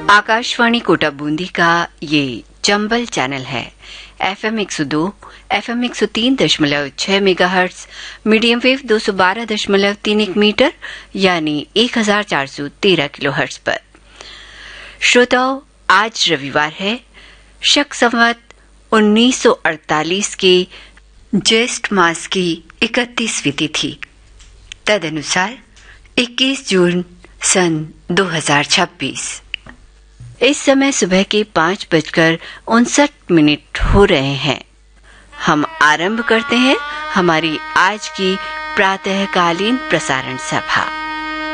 आकाशवाणी कोटा बूंदी का ये चंबल चैनल है। FM 102, FM 103.6 megahertz, medium wave 212.31 metre यानी 1413 किलोहर्ट्ज पर। श्रोताओं, आज रविवार है, शक संवत 1948 के ज्येष्ठ मास की 31वीं तिथि, तदनुसार 21 जून सन 2026। इस समय सुबह के 5:59 हो रहे हैं। हम आरंभ करते हैं हमारी आज की प्रातःकालीन प्रसारण सभा।